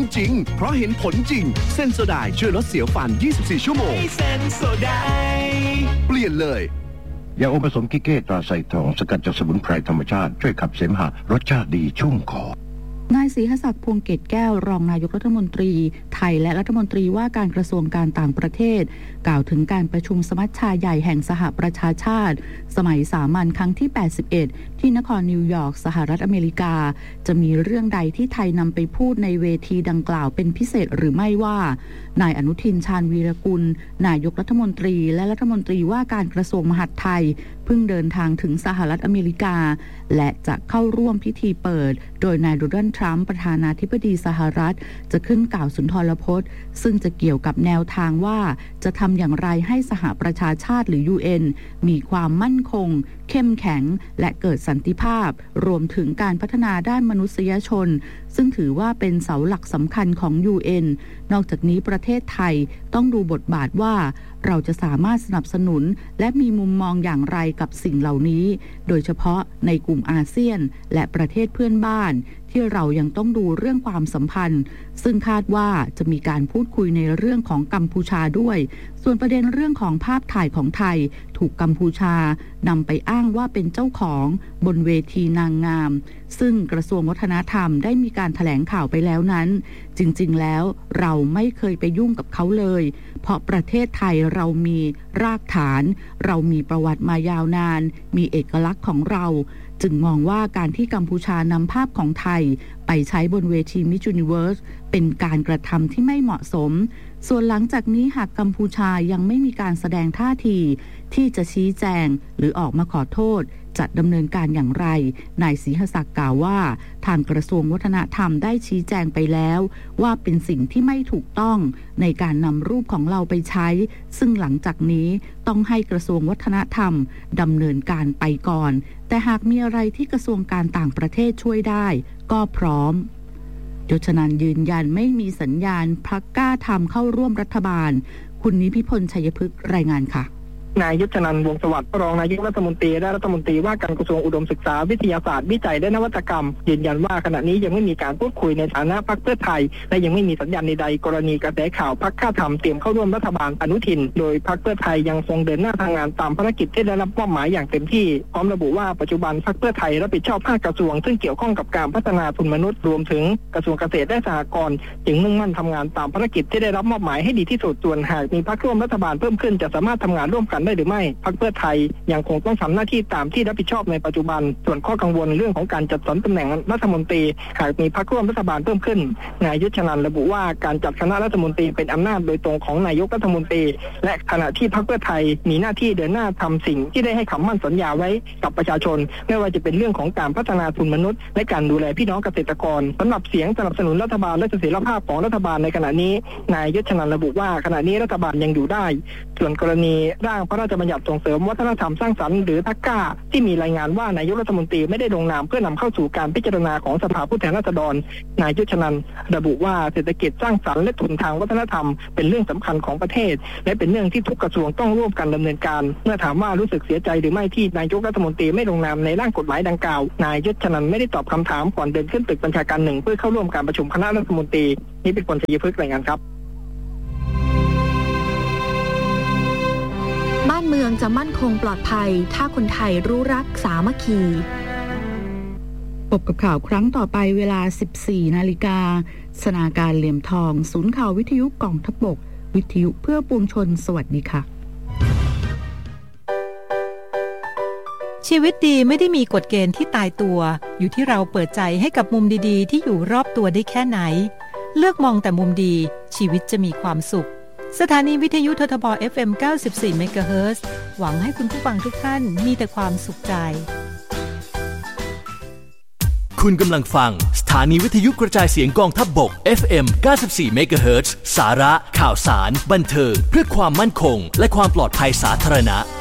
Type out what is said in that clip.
จริงเพราะเห็นผลจริงเซนโซไดช่วยลดเสียวฟัน24ชั่วโมงเซนโซไดเปลี่ยนเลยยาอมผสมกิเก้ตราไซทองสกัดจากสมุนไพรธรรมชาติช่วยขับเสมหะรสชาติดีชุ่มคอนายศรีหศักดิ์พวงเกตแก้วรองนายกรัฐมนตรีไทยและรัฐมนตรีว่าการกระทรวงการต่างประเทศกล่าวถึงการประชุมสมัชชาใหญ่แห่งสหประชาชาติสมัยสามัญครั้งที่81ที่นครนิวยอร์กสหรัฐอเมริกาจะมีเรื่องใดที่ไทยนำไปพูดในเวทีดังกล่าวเป็นพิเศษหรือไม่ว่านายอนุทินชาญวีรกุลนายกรัฐมนตรีและรัฐมนตรีว่าการกระทรวงมหาดไทยเพิ่งเดินทางถึงสหรัฐอเมริกาและจะเข้าร่วมพิธีเปิดโดยนายโดนัลด์ทรัมป์ประธานาธิบดีสหรัฐจะขึ้นกล่าวสุนทรพจน์ซึ่งจะเกี่ยวกับแนวทางว่าจะทำอย่างไรให้สหประชาชาติหรือ UN มีความมั่นคงเข้มแข็งและเกิดสันติภาพรวมถึงการพัฒนาด้านมนุษยชนซึ่งถือว่าเป็นเสาหลักสำคัญของ UN นอกจากนี้ประเทศไทยต้องดูบทบาทว่าเราจะสามารถสนับสนุนและมีมุมมองอย่างไรกับสิ่งเหล่านี้โดยเฉพาะในกลุ่มอาเซียนและประเทศเพื่อนบ้านที่เรายังต้องดูเรื่องความสัมพันธ์ซึ่งคาดว่าจะมีการพูดคุยในเรื่องของกัมพูชาด้วยส่วนประเด็นเรื่องของภาพถ่ายของไทยถูกกัมพูชานำไปอ้างว่าเป็นเจ้าของบนเวทีนางงามซึ่งกระทรวงวัฒนธรรมได้มีการแถลงข่าวไปแล้วนั้นจริงๆแล้วเราไม่เคยไปยุ่งกับเขาเลยเพราะประเทศไทยเรามีรากฐานเรามีประวัติมายาวนานมีเอกลักษณ์ของเราจึงมองว่าการที่กัมพูชานำภาพของไทยไปใช้บนเวที Miss Universe เป็นการกระทำที่ไม่เหมาะสมส่วนหลังจากนี้หากกัมพูชายังไม่มีการแสดงท่าทีที่จะชี้แจงหรือออกมาขอโทษจะดำเนินการอย่างไรนายศรีหศักดิ์กล่าวว่าทางกระทรวงวัฒนธรรมได้ชี้แจงไปแล้วว่าเป็นสิ่งที่ไม่ถูกต้องในการนำรูปของเราไปใช้ซึ่งหลังจากนี้ต้องให้กระทรวงวัฒนธรรมดำเนินการไปก่อนแต่หากมีอะไรที่กระทรวงการต่างประเทศช่วยได้ก็พร้อมยศนันท์ยืนยันไม่มีสัญญาณพรรคกล้าทำเข้าร่วมรัฐบาลคุณนิพิพลชัยพฤกษ์รายงานค่ะนายยศนันท์วงศ์สวัสดิ์รองนายกรัฐมนตรีและรัฐมนตรีว่าการกระทรวงอุดมศึกษาวิทยาศาสตร์วิจัยและนวัตกรรมยืนยันว่าขณะนี้ยังไม่มีการพูดคุยในฐานะพรรคเพื่อไทยและยังไม่มีสัญญาณใดๆกรณีกระแสข่าวพรรคกล้าทำเตรียมเข้าร่วมรัฐบาลอนุทินโดยพรรคเพื่อไทยยังคงเดินหน้าทำงานตามภารกิจที่ได้รับมอบหมายอย่างเต็มที่พร้อมระบุว่าปัจจุบันพรรคเพื่อไทยรับผิดชอบ5กระทรวงซึ่งเกี่ยวข้องกับการพัฒนาทุนมนุษย์รวมถึงกระทรวงเกษตรและสหกรณ์จึงมุ่งมั่นทำงานตามภารกิจที่ได้รับมอบหมายให้ดีที่สุดส่วนหากมีพรรคร่วมรัฐบาลเพิ่มขึ้นจะสามารถทำงานร่วมกันได้หรือไม่พรรคเพื่อไทยยังคงต้องทำหน้าที่ตามที่รับผิดชอบในปัจจุบันส่วนข้อกังวลเรื่องของการจัดสรรตำแหน่งรัฐมนตรีหากมีพรรคร่วมรัฐบาลเพิ่มขึ้นนายยศนันท์ระบุว่าการจัดคณะรัฐมนตรีเป็นอำนาจโดยตรงของนายกรัฐมนตรีและขณะที่พรรคเพื่อไทยมีหน้าที่เดินหน้าทำสิ่งที่ได้ให้คำมั่นสัญญาไว้กับประชาชนไม่ว่าจะเป็นเรื่องของการพัฒนาทุนมนุษย์และการดูแลพี่น้องเกษตรกรสำหรับเสียงสนับสนุนรัฐบาลและเสถียรภาพของรัฐบาลในขณะนี้นายยศนันท์ระบุว่าขณะนี้รัฐบาลยังอยู่ได้ส่วนกรณีร่างพระราชบัญญัติส่งเสริมวัฒนธรรมสร้างสรรค์หรือทักก้าที่มีรายงานว่านายกรัฐมนตรีไม่ได้ลงนามเพื่อนำเข้าสู่การพิจารณาของสภาผู้แทนราษฎรนายยศนันท์ระบุว่าเศรษฐกิจสร้างสรรค์และทุนทางวัฒนธรรมเป็นเรื่องสำคัญของประเทศและเป็นเรื่องที่ทุกกระทรวงต้องร่วมกันดำเนินการเมื่อถามว่ารู้สึกเสียใจหรือไม่ที่นายกรัฐมนตรีไม่ลงนามในร่างกฎหมายดังกล่าวนายยศนันท์ไม่ได้ตอบคำถามก่อนเดินขึ้นตึกบัญชาการ1เพื่อเข้าร่วมการประชุมคณะรัฐมนตรีนี่เป็นคนชัยพฤกษ์รายงานครับบ้านเมืองจะมั่นคงปลอดภัยถ้าคนไทยรู้รักสามัคคีพบกับข่าวครั้งต่อไปเวลา 14 นาฬิกาสนาการเหลี่ยมทองศูนย์ข่าววิทยุกองทัพบกวิทยุเพื่อปวงชนสวัสดีค่ะชีวิตดีไม่ได้มีกฎเกณฑ์ที่ตายตัวอยู่ที่เราเปิดใจให้กับมุมดีๆที่อยู่รอบตัวได้แค่ไหนเลือกมองแต่มุมดีชีวิตจะมีความสุขสถานีวิทยุททบ FM 94 เมกะเฮิรตซ์หวังให้คุณผู้ฟังทุกท่านมีแต่ความสุขใจคุณกำลังฟังสถานีวิทยุกระจายเสียงกองทัพบก FM 94 เมกะเฮิรตซ์สาระข่าวสารบันเทิงเพื่อความมั่นคงและความปลอดภัยสาธารณะ